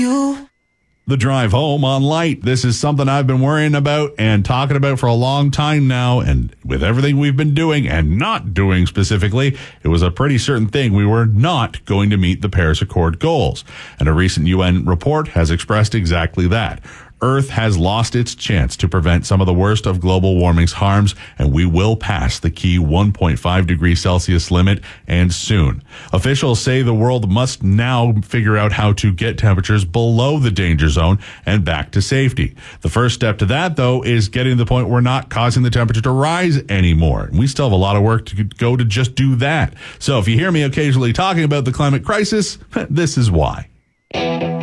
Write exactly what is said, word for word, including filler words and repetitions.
you. The drive home on Light. This is something I've been worrying about and talking about for a long time now. And with everything we've been doing and not doing specifically, it was a pretty certain thing we were not going to meet the Paris Accord goals. And a recent U N report has expressed exactly that. Earth has lost its chance to prevent some of the worst of global warming's harms, and we will pass the key one point five degrees Celsius limit, and soon. Officials say the world must now figure out how to get temperatures below the danger zone and back to safety. The first step to that, though, is getting to the point where we're not causing the temperature to rise anymore. And we still have a lot of work to go to just do that. So if you hear me occasionally talking about the climate crisis, this is why.